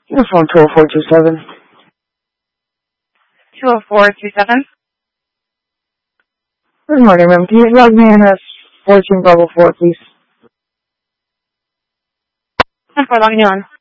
Uniform 20427. 20427. Good morning, ma'am. Can you log me in as 14 Bravo 4, please? I'm for logging you on.